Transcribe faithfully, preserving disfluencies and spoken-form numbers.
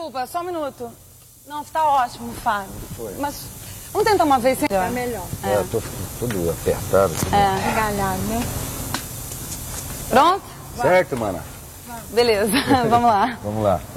desculpa, só um minuto. Não, tá ótimo, Fábio. Foi. Mas vamos tentar uma vez sem... É melhor. É. Eu tô tudo apertado. Tudo É. Engalhado, né? Pronto? certo, mana? Beleza, vamos lá. Vamos lá.